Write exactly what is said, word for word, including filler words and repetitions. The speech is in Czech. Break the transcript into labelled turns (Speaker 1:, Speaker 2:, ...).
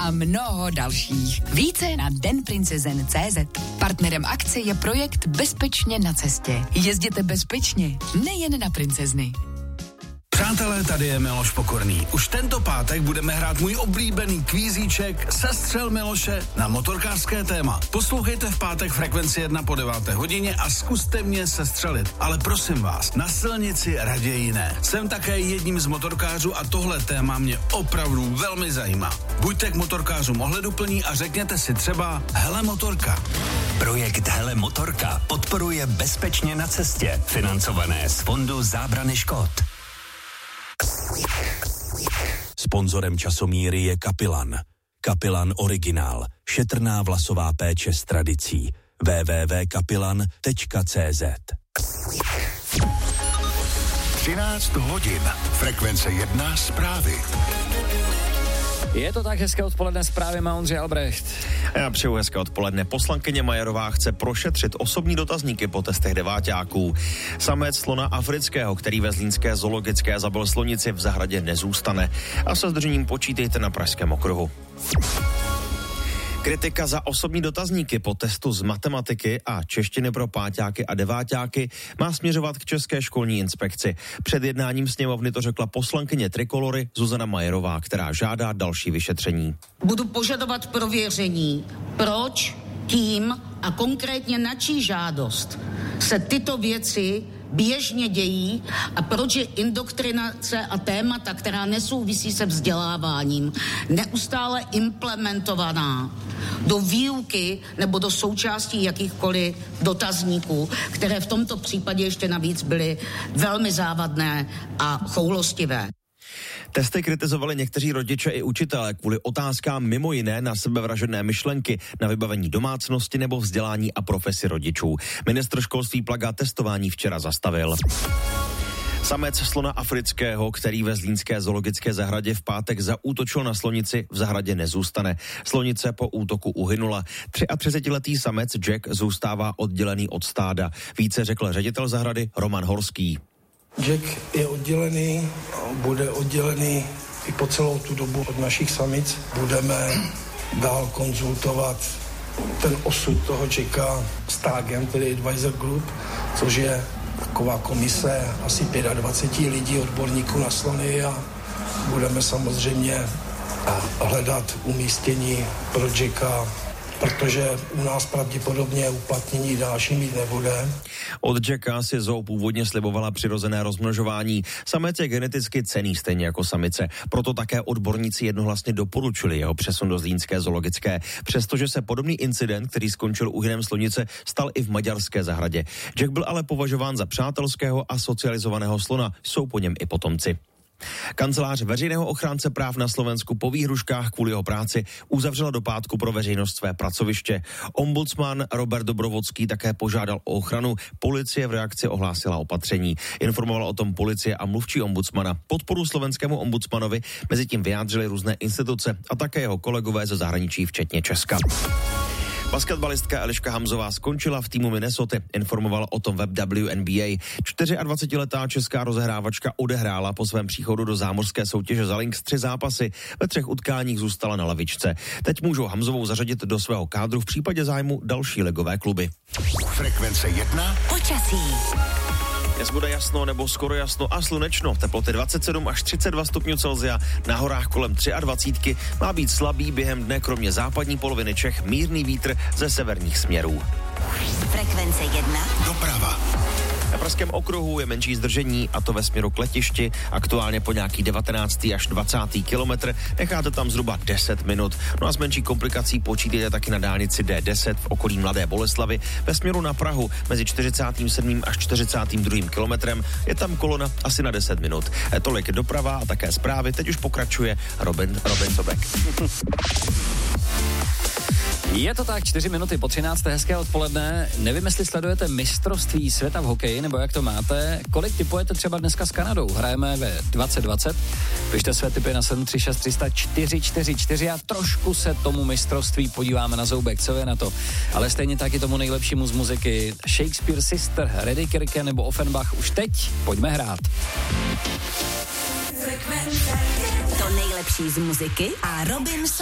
Speaker 1: a mnoho dalších. Více na den princezen tečka cé zet. Partnerem akce je projekt Bezpečně na cestě. Jezděte bezpečně, nejen na princezny.
Speaker 2: Přátelé, tady je Miloš Pokorný. Už tento pátek budeme hrát můj oblíbený kvízíček Sestřel Miloše na motorkářské téma. Poslouchejte v pátek Frekvenci jedna po deváté hodině a zkuste mě sestřelit. Ale prosím vás, na silnici raději ne. Jsem také jedním z motorkářů a tohle téma mě opravdu velmi zajímá. Buďte k motorkářům ohleduplní a řekněte si třeba Hele motorka.
Speaker 3: Projekt Hele motorka podporuje Bezpečně na cestě, financované z Fondu zábrany škod. Sponzorem časomíry je Kapilan. Kapilan Originál. Šetrná vlasová péče s tradicí. w w w tečka kapilan tečka cé zet.
Speaker 4: třináct hodin. Frekvence jedna zprávy.
Speaker 5: Je to tak, hezké odpoledne, zprávy má Ondřej Albrecht.
Speaker 6: Já přeju hezké odpoledne. Poslankyně Majerová chce prošetřit osobní dotazníky po testech deváťáků. Samec slona afrického, který ve zlínské zoologické zabil slonici, v zahradě nezůstane. A se zdržením počítejte na Pražském okruhu. Kritika za osobní dotazníky po testu z matematiky a češtiny pro páťáky a deváťáky má směřovat k České školní inspekci. Před jednáním sněmovny to řekla poslankyně Trikolory Zuzana Majerová, která žádá další vyšetření.
Speaker 7: Budu požadovat prověření, proč, kým a konkrétně na čí žádost se tyto věci běžně dějí a proč je indoktrinace a témata, která nesouvisí se vzděláváním, neustále implementovaná do výuky nebo do součástí jakýchkoliv dotazníků, které v tomto případě ještě navíc byly velmi závadné a choulostivé.
Speaker 6: Testy kritizovali někteří rodiče i učitelé kvůli otázkám mimo jiné na sebevražedné myšlenky, na vybavení domácnosti nebo vzdělání a profesi rodičů. Ministr školství Plaga testování včera zastavil. Samec slona afrického, který ve zlínské zoologické zahradě v pátek zaútočil na slonici, v zahradě nezůstane. Slonice po útoku uhynula. třiatřicetiletý samec Jack zůstává oddělený od stáda. Více řekl ředitel zahrady Roman Horský.
Speaker 8: Jack je oddělený, bude oddělený i po celou tu dobu od našich samic. Budeme dál konzultovat ten osud toho Jacka s tágem, tedy Advisor Group, což je taková komise asi dvacet pět lidí, odborníků na slony, a budeme samozřejmě hledat umístění pro Jacka, protože u nás pravděpodobně uplatnění další mít nebude.
Speaker 6: Od Jacka si zoo původně slibovala přirozené rozmnožování. Samec je geneticky cenný stejně jako samice, proto také odborníci jednohlasně doporučili jeho přesun do zlínské zoologické, přestože se podobný incident, který skončil úhynem slonice, stal i v maďarské zahradě. Jack byl ale považován za přátelského a socializovaného slona, jsou po něm i potomci. Kancelář veřejného ochránce práv na Slovensku po výhruškách kvůli jeho práci uzavřela do pátku pro veřejnost své pracoviště. Ombudsman Robert Dobrovodský také požádal o ochranu. Policie v reakci ohlásila opatření. Informovala o tom policie a mluvčí ombudsmana. Podporu slovenskému ombudsmanovi mezitím vyjádřily různé instituce a také jeho kolegové ze zahraničí, včetně Česka. Basketbalistka Eliška Hamzová skončila v týmu Minnesota, informoval o tom web W N B A. dvacetičtyřletá česká rozehrávačka odehrála po svém příchodu do zámořské soutěže za Lynx tři zápasy. Ve třech utkáních zůstala na lavičce. Teď můžou Hamzovou zařadit do svého kádru v případě zájmu další ligové kluby.
Speaker 4: Frekvence jedna.
Speaker 1: Počasí.
Speaker 6: Dnes bude jasno nebo skoro jasno a slunečno. Teploty dvacet sedm až třicet dva stupňů Celsia, na horách kolem dvacet tři. Má být slabý během dne, kromě západní poloviny Čech mírný vítr ze severních směrů.
Speaker 1: Frekvence jedna.
Speaker 4: Doprava.
Speaker 6: Na Pražském okruhu je menší zdržení, a to ve směru k letišti. Aktuálně po nějaký devatenáctý až dvacátý kilometr. Necháte tam zhruba deset minut. No a s menší komplikací počítejte taky na dálnici D deset v okolí Mladé Boleslavi. Ve směru na Prahu mezi čtyřicátým sedmým až čtyřicátým druhým kilometrem je tam kolona asi na deset minut. Tolik doprava a také zprávy. Teď už pokračuje Robin, Robin Sobek.
Speaker 5: Je to tak, čtyři minuty po třinácté hezké odpoledne. Nevím, jestli sledujete mistrovství světa v hokeji, nebo jak to máte. Kolik tipujete třeba dneska s Kanadou? Hrajeme ve dvacet dvacet. Pište své tipy na sedm tři šest tři nula čtyři čtyři čtyři a trošku se tomu mistrovství podíváme na zoubek. Co je na to? Ale stejně taky tomu nejlepšímu z muziky. Shakespeare Sister, Reddy Kirke nebo Offenbach. Už teď pojďme hrát.
Speaker 1: To nejlepší z muziky a Robin